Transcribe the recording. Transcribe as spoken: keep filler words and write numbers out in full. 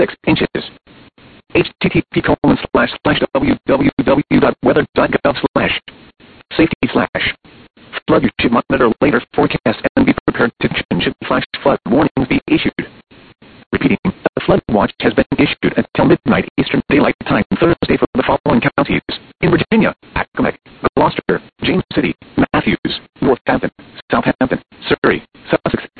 six inches. http colon slash slash www.weather.gov slash safety slash flood. You should monitor later forecasts and be prepared to change should flash flood warnings be issued. Repeating, a flood watch has been issued until midnight Eastern Daylight Time Thursday for the following counties: in Virginia,